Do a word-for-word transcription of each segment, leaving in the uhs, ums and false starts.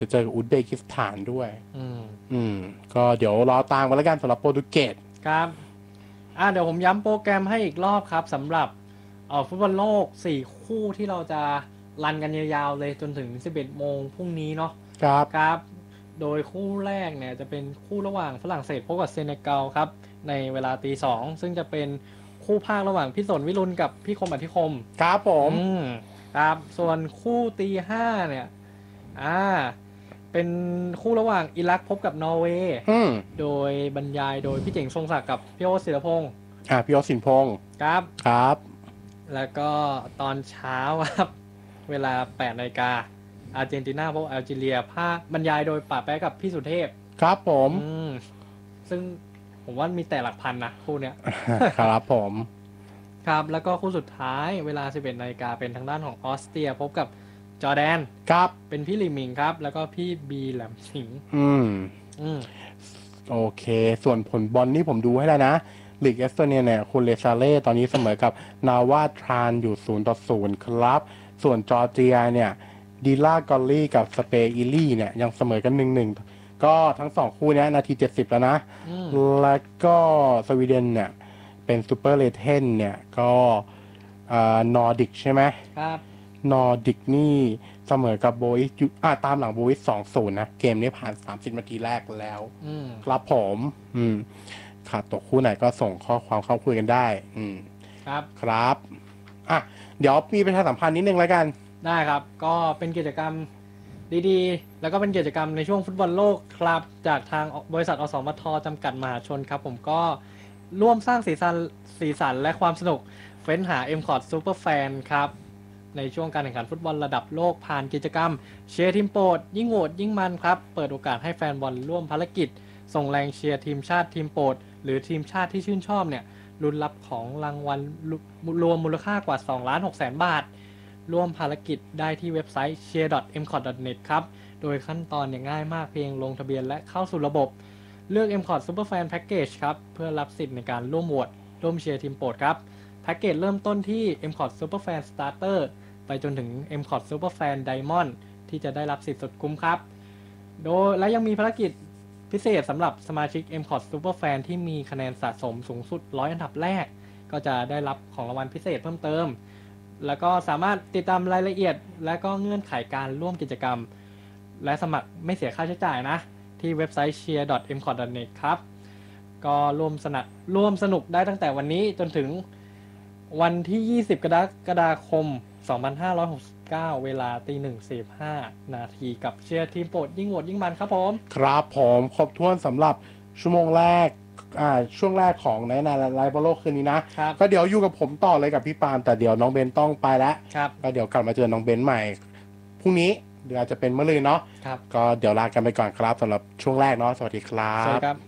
จะเจอกับอุซเบกิสถานด้วยอืมอืมก็เดี๋ยวรอตามกันแล้วกันสำหรับโปรตุเกสครับอ่าเดี๋ยวผมย้ำโปรแกรมให้อีกรอบครับสำหรับเอ่อฟุตบอลโลกสี่คู่ที่เราจะรันกันยาวๆเลยจนถึงสิบเอ็ดโมงพรุ่งนี้เนาะครับครับโดยคู่แรกเนี่ยจะเป็นคู่ระหว่างฝรั่งเศสพบกับเซเนกัลครับในเวลาตีสองซึ่งจะเป็นคู่ภาคระหว่างพี่สนวิรุณกับพี่คมอธิคมครับผมอืมครับส่วนคู่ตีห้าเนี่ยอ่าเป็นคู่ระหว่างอิรักพบกับนอร์เวย์โดยบรรยายโดยพี่เจ๋งทรงศักดิ์กับพี่โอ๊ตศิรพงศ์อ่าพี่โอ๊ตสินพงศ์ครับครับแล้วก็ตอนเช้าครับเวลาแปดนาฬิกาอาร์เจนตินาพบแอลจีเรียภาคบรรยายโดยป่าแป๊ะกับพี่สุเทพครับผมซึ่งผมว่ามีแต่หลักพันนะคู่เนี้ยครับผมครับแล้วก็คู่สุดท้ายเวลาสิบเอ็ดนาฬิกาเป็นทางด้านของออสเตรียพบกับจอร์แดนครับเป็นพี่หลีหมิงครับแล้วก็พี่บีแหลมสิงห์อืมอืมโอเคส่วนผลบอลนี่ผมดูให้แล้วนะลีกเอสโตเนียเนี่ยคุณเลซาเล่ตอนนี้เสมอกับนาวาทรานอยู่ศูนย์ต่อศูนย์ครับส่วนจอร์เจียเนี่ยดีล่ากอลลี่กับสเปอิลี่เนี่ยยังเสมอกันหนึ่งหนึ่งก็ทั้งสองคู่นี้นาทีเจ็ดสิบแล้วนะแล้วก็สวีเดนเนี่ยเป็นซูเปอร์เลเทนเนี่ยก็นอร์ดิกใช่ไหมครับนอร์ดิกนี่เสมอกับโบอิสอ่าตามหลังโบอิสสองศูนย์นะเกมนี้ผ่านสามสิบนาทีแรกแล้วครับผมอืมขาดตกคู่ไหนก็ส่งข้อความเข้าคุยกันได้อืมครับครับอ่ะเดี๋ยวมีประชาสัมพันธ์นิดนึงแล้วกันได้ครับก็เป็นกิจกรรมดีๆแล้วก็เป็นกิจกรรมในช่วงฟุตบอลโลกครับจากทางบริษัทอสมทจำกัดมหาชนครับผมก็ร่วมสร้างสีสันสีสันและความสนุกเฟ้นหา เอ็ม คอร์ด Super Fan ครับในช่วงการแข่งขันฟุตบอลระดับโลกผ่านกิจกรรมเชียร์ทีมโปรดยิ่งโหวตยิ่งมันครับเปิดโอกาสให้แฟนบอลร่วมภารกิจส่งแรงเชียร์ทีมชาติทีมโปรดหรือทีมชาติที่ชื่นชอบเนี่ยลุ้นรับของรางวัลรวมมูลค่ากว่า สองล้านหกแสน บาทร่วมภารกิจได้ที่เว็บไซต์ เชียร์ ดอท เอ็ม คอร์ด ดอท เน็ต ครับโดยขั้นตอนเนี่ยง่ายมากเพียงลงทะเบียนและเข้าสู่ระบบเลือก เอ็ม คอร์ด Super Fan Package ครับเพื่อรับสิทธิ์ในการร่วมโหวตร่วมเชียร์ทีมโปรดครับแพ็กเกจเริ่มต้นที่ เอ็ม คอร์ด Super Fan Starter ไปจนถึง เอ็ม คอร์ด Super Fan Diamond ที่จะได้รับสิทธิ์สุดคุ้มครับโดยและยังมีภารกิจพิเศษสำหรับสมาชิก เอ็ม คอร์ด Super Fan ที่มีคะแนนสะสมสูงสุดหนึ่งร้อยอันดับแรกก็จะได้รับของรางวัลพิเศษเพิ่มเติมแล้วก็สามารถติดตามรายละเอียดและก็เงื่อนไขการร่วมกิจกรรมและสมัครไม่เสียค่าใช้จ่ายนะที่เว็บไซต์ เชียร์ ดอท เอ็ม คอร์ด ดอท เน็ต ครับก็ร่วมสนับร่วมสนุกได้ตั้งแต่วันนี้จนถึงวันที่ยี่สิบกรกฎาคมสองพันห้าร้อยหกสิบเก้าเวลาตีหนึ่งสี่สิบห้านาทีกับเชียร์ทีมโปรดยิ่งโหวตยิ่งมันครับผมครับผมครบถ้วนสำหรับชั่วโมงแรกอ่าช่วงแรกของในนาไลฟ์บอลโลกคืนนี้นะก็เดี๋ยวอยู่กับผมต่อเลยกับพี่ปาล์มแต่เดี๋ยวน้องเบนต้องไปแล้วก็เดี๋ยวกลับมาเจอน้องเบนใหม่พรุ่งนี้หรืออาจจะเป็นเมื่อรืนเนาะก็เดี๋ยวลากันไปก่อนครับสำหรับช่วงแรกเนาะสวัสดีครับสวัสดีครับ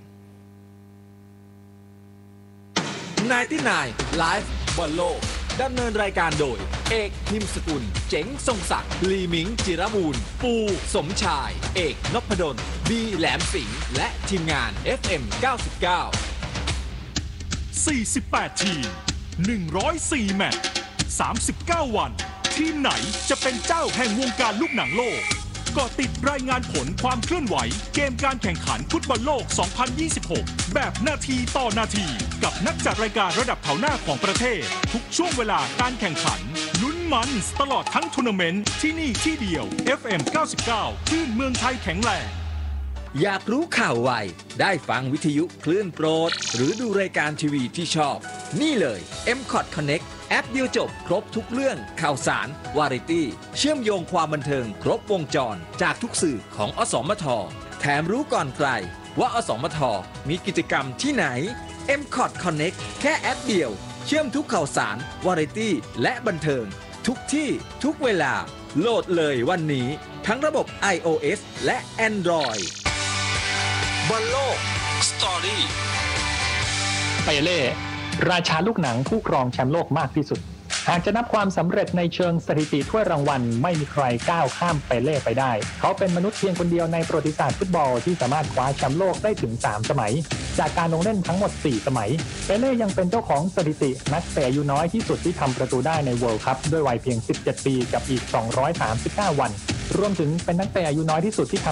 ไนน์ตี้ไนน์ไลฟ์บอลโลกดำเนินรายการโดยเอกนิมสกุลเจ๋งทรงศักดิ์ลีมิงจิรบูรณ์ปูสมชายเอกนพดลบีแหลมสิงห์และทีมงาน เอฟ เอ็ม เก้าสิบเก้าสี่สิบแปด ทีมหนึ่งร้อยสี่แมตช์สามสิบเก้าวันทีมไหนจะเป็นเจ้าแห่งวงการลูกหนังโลกก็ติดรายงานผลความเคลื่อนไหวเกมการแข่งขันฟุตบอลโลก สองพันยี่สิบหก แบบนาทีต่อนาทีกับนักจัดรายการระดับแถวหน้าของประเทศทุกช่วงเวลาการแข่งขันลุ้นมันตลอดทั้งทัวร์นาเมนต์ที่นี่ที่เดียว เอฟ เอ็ม เก้าสิบเก้า คลื่นเมืองไทยแข็งแรงอยากรู้ข่าวไวได้ฟังวิทยุคลื่นโปรดหรือดูรายการทีวีที่ชอบนี่เลย เอ็ม คอร์ด Connect แอปเดียวจบครบทุกเรื่องข่าวสารวาไรตี้เชื่อมโยงความบันเทิงครบวงจรจากทุกสื่อของอสมทแถมรู้ก่อนใครว่าอสมทมีกิจกรรมที่ไหน เอ็ม คอร์ด Connect แค่แอปเดียวเชื่อมทุกข่าวสารวาไรตี้และบันเทิงทุกที่ทุกเวลาโหลดเลยวันนี้ทั้งระบบ ไอ โอ เอส และ Androidบอลโลกสตอรี่เปเล่ราชาลูกหนังผู้ครองแชมป์โลกมากที่สุดหากจะนับความสำเร็จในเชิงสถิติถ้วยรางวัลไม่มีใครก้าวข้ามเปเล่ไปได้เขาเป็นมนุษย์เพียงคนเดียวในประวัติศาสตร์ฟุตบอลที่สามารถคว้าแชมป์โลกได้ถึงสามสมัยจากการลงเล่นทั้งหมดสี่สมัยเปเล่ยังเป็นเจ้าของสถิตินักเตะอายุน้อยที่สุดที่ทำประตูได้ในเวิลด์คัพด้วยวัยเพียงสิบเจ็ดปีกับอีกสองร้อยสามสิบเก้าวันรวมถึงเป็นนักเตะอายุน้อยที่สุดที่ทำ